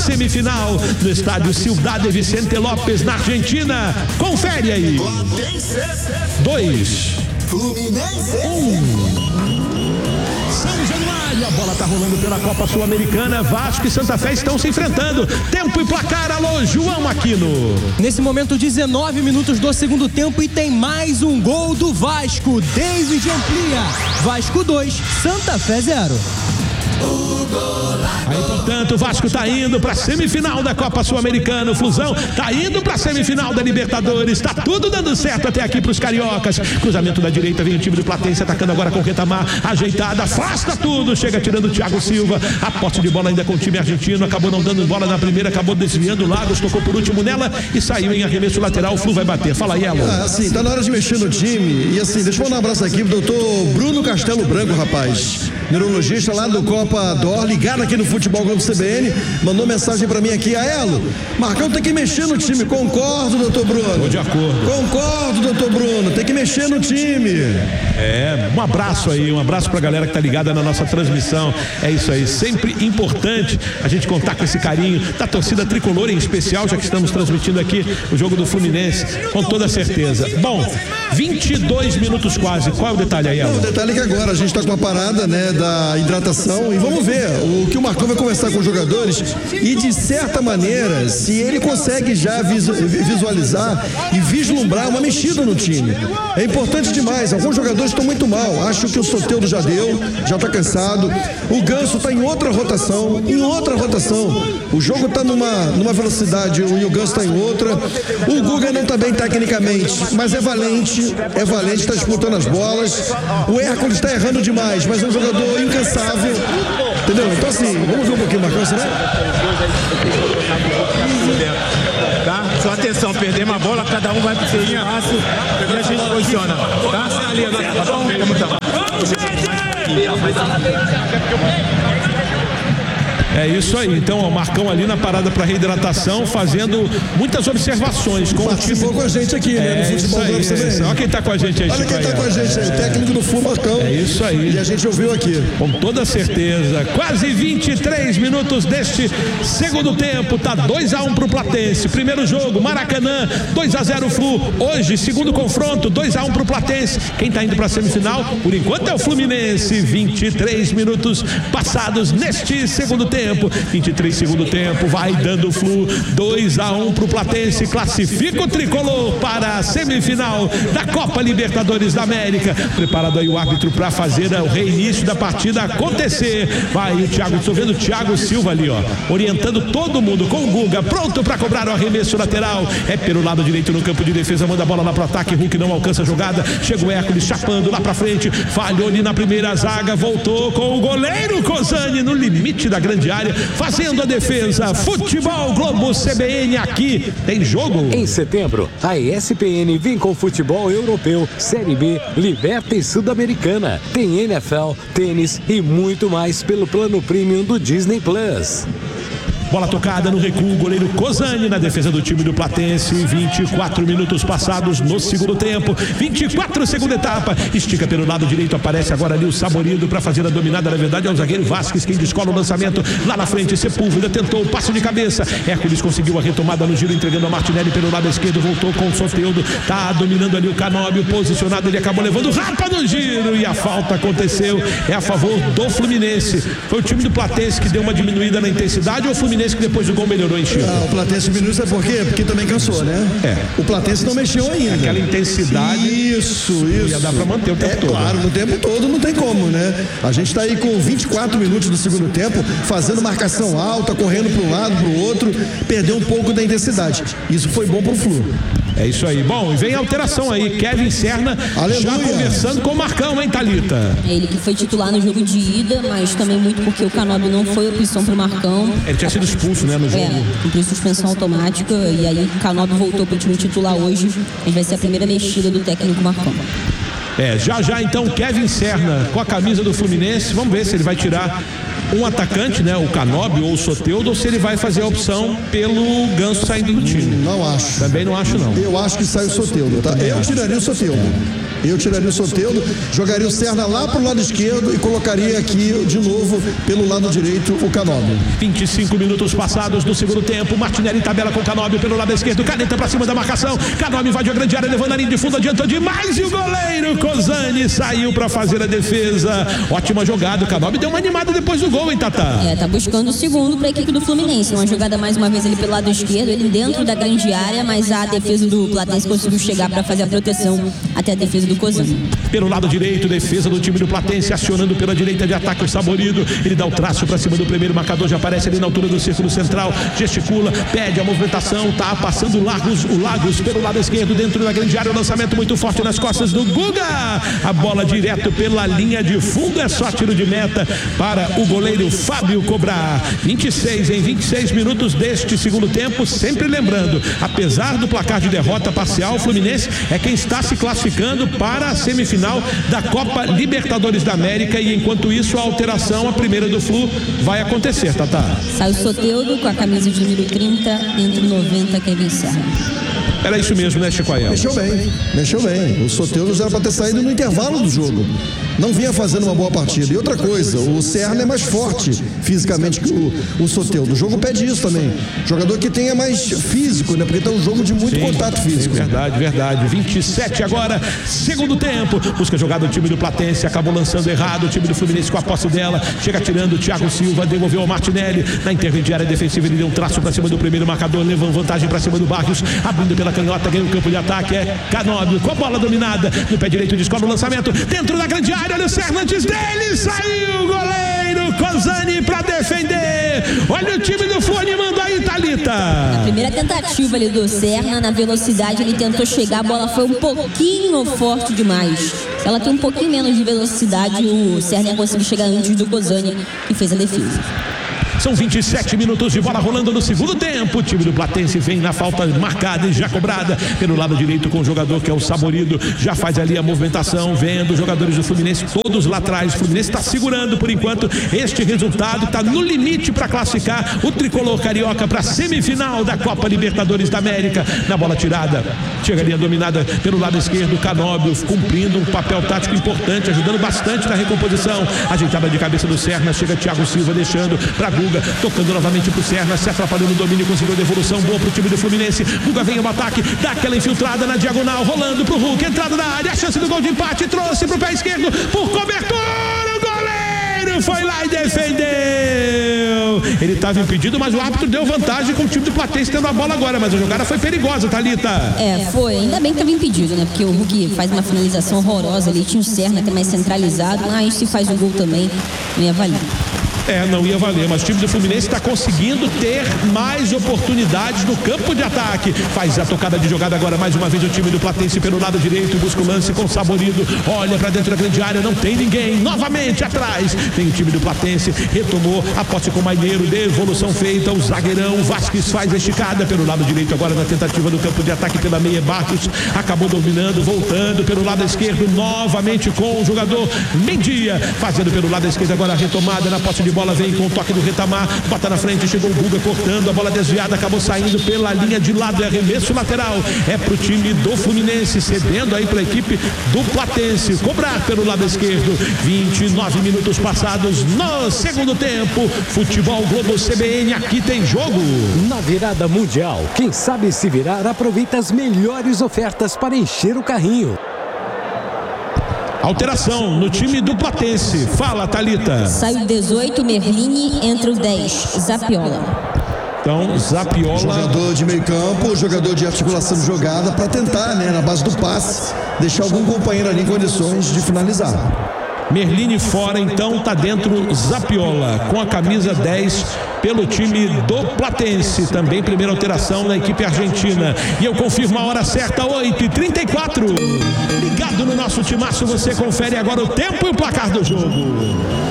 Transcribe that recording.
semifinal no estádio Ciudad de Vicente López, na Argentina. Confere aí. 2, 1. São Januário, a bola tá rolando pela Copa Sul-Americana. Vasco e Santa Fé estão se enfrentando. Tempo e placar, alô, João Aquino. Nesse momento, 19 minutos do segundo tempo e tem mais um gol do Vasco. David amplia. Vasco 2, Santa Fé 0. Aí, portanto, o Vasco tá indo pra semifinal da Copa Sul-Americana. O Flusão tá indo pra semifinal da Libertadores. Tá tudo dando certo até aqui pros cariocas. Cruzamento da direita, vem o time do Platense atacando agora com o Retamar. Ajeitada, afasta tudo. Chega tirando o Thiago Silva. A posse de bola ainda com o time argentino. Acabou não dando bola na primeira, acabou desviando o Lagos, tocou por último nela e saiu em arremesso lateral. O Flu vai bater. Fala aí, Elon. Assim, tá na hora de mexer no time. E assim, deixa eu mandar um abraço aqui pro doutor Bruno Castelo Branco, rapaz. Neurologista lá do Copa Dor, ligado aqui no Futebol Globo CBN, mandou mensagem pra mim aqui, Elo, Marcão tem que mexer no time. Concordo, doutor Bruno. Tô de acordo. Concordo, doutor Bruno, tem que mexer no time. Um abraço aí, um abraço pra galera que tá ligada na nossa transmissão. É isso aí, sempre importante a gente contar com esse carinho da torcida tricolor em especial, já que estamos transmitindo aqui o jogo do Fluminense, com toda certeza. Bom, 22 minutos quase, qual é o detalhe aí, Elo? O detalhe é que agora a gente tá com a parada, né, da hidratação e vamos ver o que o Marcão vai conversar com os jogadores e de certa maneira, se ele consegue já visualizar e vislumbrar uma mexida no time. É importante demais, alguns jogadores estão muito mal, acho que o Soteldo já deu, já tá cansado, o Ganso tá em outra rotação, o jogo tá numa velocidade e o Ganso tá em outra, o Guga não tá bem tecnicamente, mas é valente, tá disputando as bolas, o Hércules tá errando demais, mas é um jogador incansável, entendeu? Então assim, vamos ver um pouquinho, Marcão, será? Tá? Só atenção, perdemos a bola, cada um vai pro seu espaço e a gente posiciona, tá? Ali, tá bom? Como tá? É isso aí, então o Marcão ali na parada para reidratação, fazendo muitas observações com participou o time. Com a gente aqui, né? No Futebol Globo CBN. Olha quem tá com a gente aí, olha quem tá com a gente aí, o técnico do Flu, Marcão. É isso aí. E a gente ouviu aqui. Com toda certeza, quase 23 minutos deste segundo tempo, tá 2-1 pro Platense. Primeiro jogo, Maracanã, 2-0 Flu. Hoje, segundo confronto, 2-1 pro Platense. Quem tá indo pra semifinal, por enquanto é o Fluminense. 23 minutos passados neste segundo tempo. 23 segundo tempo, vai dando o Flu, 2-1 pro Platense, classifica o tricolor para a semifinal da Copa Libertadores da América. Preparado aí o árbitro para fazer o reinício da partida acontecer. Vai o Thiago, estou vendo o Thiago Silva ali, ó, orientando todo mundo com o Guga, pronto para cobrar o arremesso lateral. É pelo lado direito no campo de defesa, manda a bola lá pro ataque, Hulk não alcança a jogada, chega o Hércules chapando lá pra frente, falhou ali na primeira zaga, voltou com o goleiro Cozani no limite da grande área, fazendo a defesa. Futebol Globo CBN, aqui tem jogo. Em setembro, a ESPN vem com futebol europeu, Série B, Liberta e Sul-Americana. Tem NFL, tênis e muito mais pelo plano premium do Disney Plus. Bola tocada no recuo, goleiro Cozani na defesa do time do Platense. 24 minutos passados no segundo tempo, 24 segunda etapa, estica pelo lado direito, aparece agora ali o Saborido para fazer a dominada, na verdade é o zagueiro Vasquez quem descola o lançamento, lá na frente Sepúlveda tentou o passo de cabeça, Hércules conseguiu a retomada no giro, entregando a Martinelli pelo lado esquerdo, voltou com o Soteldo, tá dominando ali o Canóbio, posicionado, ele acabou levando rapa no giro e a falta aconteceu, é a favor do Fluminense. Foi o time do Platense que deu uma diminuída na intensidade ou o Fluminense que depois do gol melhorou em Chico? O Platense diminuiu, sabe por quê? Porque também cansou, né? O Platense não mexeu ainda. Aquela intensidade. Isso. Ia dar pra manter o tempo todo. Claro, no tempo todo não tem como, né? A gente tá aí com 24 minutos do segundo tempo, fazendo marcação alta, correndo para um lado, para o outro, perdeu um pouco da intensidade. Isso foi bom pro Flu. É isso aí. Bom, e vem a alteração aí. Kevin Serna já conversando com o Marcão, hein, Thalita? É ele que foi titular no jogo de ida, mas também muito porque o Canóbio não foi opção pro Marcão. Ele tinha sido expulso, né, no jogo. Cumpriu suspensão automática e aí o Canóbio voltou pro time titular hoje. Mas vai ser a primeira mexida do técnico Marcão. Já então Kevin Serna com a camisa do Fluminense. Vamos ver se ele vai tirar um atacante, né, o Canóbio ou o Soteldo, ou se ele vai fazer a opção pelo Ganso saindo do time. Não acho. Também não acho, não. Eu acho que sai o Soteldo, tá? Eu tiraria o Soteldo, jogaria o Serna lá pro lado esquerdo e colocaria aqui de novo pelo lado direito o Canóbio. 25 minutos passados do segundo tempo. Martinelli tabela com o Canóbio pelo lado esquerdo. Caneta pra cima da marcação. Canóbio invade a grande área, levando a linha de fundo, adiantou demais. E o goleiro Cozani saiu pra fazer a defesa. Ótima jogada. O Canóbio deu uma animada depois do gol, hein, Tatá? Tá buscando o segundo pra equipe do Fluminense. Uma jogada mais uma vez ali pelo lado esquerdo, ele dentro da grande área, mas a defesa do Platense conseguiu chegar pra fazer a proteção até a defesa do Cozani. Pelo lado direito, defesa do time do Platense, acionando pela direita de ataque o Saborido. Ele dá o traço pra cima do primeiro marcador, já aparece ali na altura do círculo central, gesticula, pede a movimentação, tá passando o Lagos pelo lado esquerdo, dentro da grande área, o lançamento muito forte nas costas do Guga. A bola direto pela linha de fundo, é só tiro de meta para o goleiro Fábio cobrar. 26 minutos deste segundo tempo, sempre lembrando, apesar do placar de derrota parcial, o Fluminense é quem está se classificando para a semifinal da Copa Libertadores da América, e enquanto isso a alteração, a primeira do Flu, vai acontecer, Tatá. Sai o Soteldo com a camisa de número 30, entre 90, Kevin Serra. Era isso mesmo, né, Chico Aiello? Mexeu bem. O Soteldo já era para ter saído no intervalo do jogo. Não vinha fazendo uma boa partida. E outra coisa, o Serna é mais forte fisicamente que o Soteldo. O jogo pede isso também. Jogador que tenha mais físico, né? Porque tá um jogo de muito contato físico. Verdade. 27 agora, segundo tempo. Busca jogada do time do Platense, acabou lançando errado. O time do Fluminense com a posse dela. Chega tirando o Thiago Silva, devolveu ao Martinelli. Na intermediária defensiva, ele deu um traço para cima do primeiro marcador, levou vantagem para cima do Barrios, abrindo pela canhota, ganha o campo de ataque. É Canóbio com a bola dominada. No pé direito, descobre o lançamento. Dentro da grande área. Olha o Serna antes dele, saiu o goleiro Cozani para defender. Olha o time do Flu animando aí, Thalita. Na primeira tentativa ali do Serna, na velocidade, ele tentou chegar, a bola foi um pouquinho forte demais. Ela tem um pouquinho menos de velocidade, o Serna conseguiu chegar antes do Cozani, que fez a defesa. São 27 minutos de bola rolando no segundo tempo. O time do Platense vem na falta marcada e já cobrada pelo lado direito com o jogador que é o Saborido. Já faz ali a movimentação, vendo os jogadores do Fluminense todos lá atrás. O Fluminense está segurando por enquanto este resultado, está no limite para classificar o tricolor carioca para a semifinal da Copa Libertadores da América. Na bola tirada, chega ali a dominada pelo lado esquerdo, Canóbio cumprindo um papel tático importante, ajudando bastante na recomposição. Ajeitada de cabeça do Serna, chega Thiago Silva deixando para Guga, tocando novamente pro Serna, se atrapalhou no domínio, conseguiu devolução boa pro time do Fluminense. Guga vem ao ataque, dá aquela infiltrada na diagonal, rolando pro Hulk, entrada na área, a chance do gol de empate, trouxe pro pé esquerdo, por cobertura, o goleiro foi lá e defendeu. Ele estava impedido, mas o árbitro deu vantagem com o time do Platense tendo a bola agora, mas a jogada foi perigosa, Thalita. Foi, ainda bem que estava impedido, né? Porque o Hulk faz uma finalização horrorosa ali, tinha o Serna que é mais centralizado, mas se faz o gol também, não ia valer. Não ia valer, mas o time do Fluminense está conseguindo ter mais oportunidades no campo de ataque. Faz a tocada de jogada agora mais uma vez o time do Platense pelo lado direito, busca o lance com o Saborido, olha para dentro da grande área, não tem ninguém, novamente atrás, vem o time do Platense, retomou a posse com o Maineiro, devolução feita, o zagueirão Vasquez faz a esticada pelo lado direito agora na tentativa do campo de ataque pela meia, Barrios acabou dominando, voltando pelo lado esquerdo, novamente com o jogador Mendia, fazendo pelo lado esquerdo agora a retomada na posse de bola, vem com o toque do Retamar, bota na frente, chegou o Guga cortando, a bola desviada, acabou saindo pela linha de lado, é arremesso lateral, é pro time do Fluminense, cedendo aí pra equipe do Platense, cobrar pelo lado esquerdo. 29 minutos passados no segundo tempo, Futebol Globo CBN, aqui tem jogo. Na virada mundial, quem sabe se virar aproveita as melhores ofertas para encher o carrinho. Alteração no time do Platense. Fala, Thalita. Sai o 18, Merlini, entra o 10, Zapiola. Então, Zapiola. Jogador de meio campo, jogador de articulação de jogada para tentar, né, na base do passe, deixar algum companheiro ali em condições de finalizar. Merlini fora, então tá dentro Zapiola, com a camisa 10 pelo time do Platense. Também primeira alteração na equipe argentina. E eu confirmo a hora certa, 8h34. Ligado no nosso timaço, você confere agora o tempo e o placar do jogo.